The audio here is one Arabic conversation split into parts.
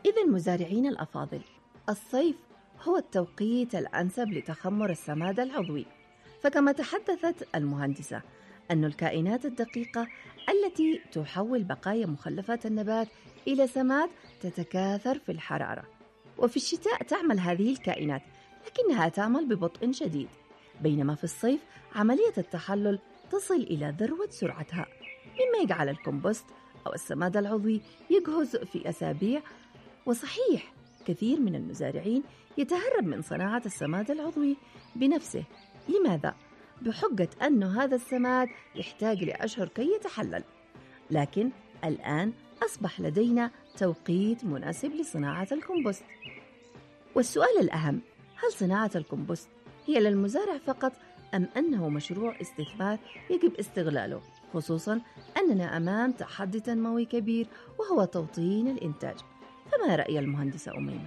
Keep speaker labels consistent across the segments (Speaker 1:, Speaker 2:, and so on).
Speaker 1: إذن مزارعين الأفاضل، الصيف هو التوقيت الأنسب لتخمر السماد العضوي. فكما تحدثت المهندسة أن الكائنات الدقيقة التي تحول بقايا مخلفات النبات إلى سماد تتكاثر في الحرارة، وفي الشتاء تعمل هذه الكائنات لكنها تعمل ببطء شديد، بينما في الصيف عملية التحلل تصل إلى ذروة سرعتها، مما يجعل الكمبوست أو السماد العضوي يجهز في أسابيع. وصحيح كثير من المزارعين يتهرب من صناعة السماد العضوي بنفسه. لماذا؟ بحجة أن هذا السماد يحتاج لأشهر كي يتحلل، لكن الآن أصبح لدينا توقيت مناسب لصناعة الكمبوست. والسؤال الأهم، هل صناعة الكمبوست هي للمزارع فقط أم أنه مشروع استثمار يجب استغلاله، خصوصاً أننا أمام تحدي تنموي كبير وهو توطين الإنتاج؟ فما رأي المهندسة أميمة؟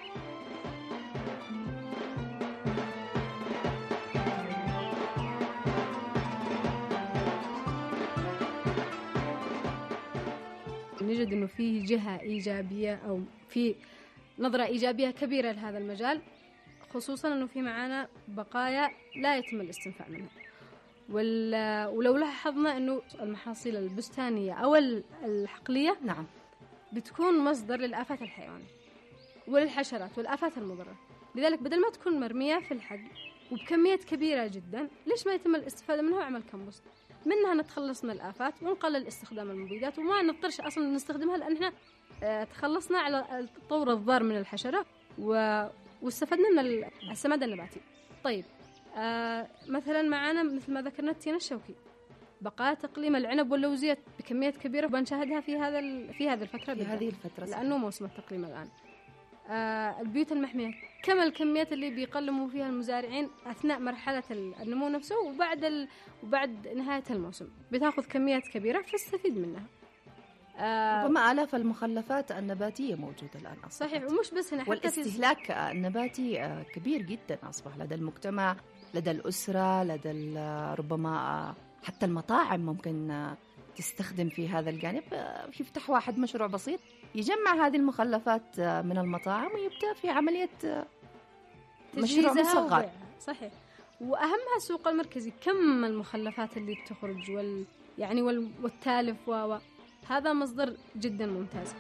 Speaker 2: نجد أنه في جهة إيجابية أو في نظرة إيجابية كبيرة لهذا المجال، خصوصاً أنه في معانا بقايا لا يتم الاستنفاع منها. ولو لاحظنا أنه المحاصيل البستانية أو الحقلية
Speaker 1: نعم
Speaker 2: بتكون مصدر للآفات الحيوانية وللحشرات والآفات المضرة، لذلك بدل ما تكون مرمية في الحقل وبكميات كبيرة جدا، ليش ما يتم الاستفادة منها وعمل كمبوست؟ منها نتخلص من الآفات ونقلل استخدام المبيدات وما نضطرش أصلا نستخدمها، لأن احنا تخلصنا على التطور الضار من الحشرة واستفدنا من السماد النباتي. طيب مثلا معنا مثل ما ذكرنا التين الشوكي، بقايا تقليم العنب واللوزية بكميات كبيرة بنشاهدها في هذه الفترة لأنه موسم التقليم الآن. البيوت المحمية، كم الكميات اللي بيقلموا فيها المزارعين أثناء مرحلة النمو نفسه وبعد نهاية الموسم بتأخذ كميات كبيرة فاستفيد منها.
Speaker 1: ربما آلاف المخلفات النباتية موجودة الآن أصبحت.
Speaker 2: صحيح، ومش بس هنا،
Speaker 1: والاستهلاك النباتي كبير جدا أصبح لدى المجتمع، لدى الأسرة، لدى ربما حتى المطاعم ممكن تستخدم في هذا الجانب. يفتح واحد مشروع بسيط يجمع هذه المخلفات من المطاعم ويبدأ في عملية مشروع مصغر.
Speaker 2: صحيح، وأهمها السوق المركزي، كم المخلفات اللي بتخرج والتالف هذا مصدر جدا ممتاز.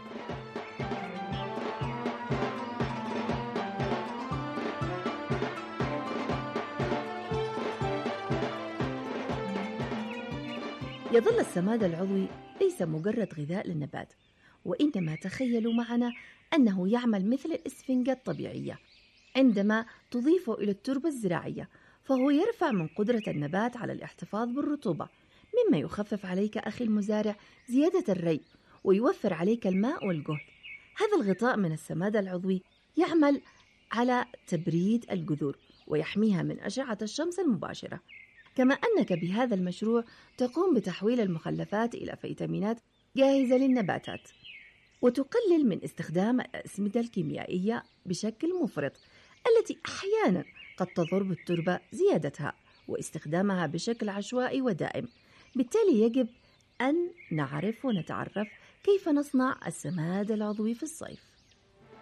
Speaker 1: يظل السماد العضوي ليس مجرد غذاء للنبات، وإنما تخيلوا معنا أنه يعمل مثل الإسفنجة الطبيعية عندما تضيفه إلى التربة الزراعية، فهو يرفع من قدرة النبات على الاحتفاظ بالرطوبة، مما يخفف عليك أخي المزارع زيادة الري ويوفر عليك الماء والجهد. هذا الغطاء من السماد العضوي يعمل على تبريد الجذور ويحميها من أشعة الشمس المباشرة، كما أنك بهذا المشروع تقوم بتحويل المخلفات إلى فيتامينات جاهزة للنباتات، وتقلل من استخدام الأسمدة الكيميائية بشكل مفرط التي أحيانا قد تضر بالتربة زيادتها واستخدامها بشكل عشوائي ودائم. بالتالي يجب أن نعرف ونتعرف كيف نصنع السماد العضوي في الصيف.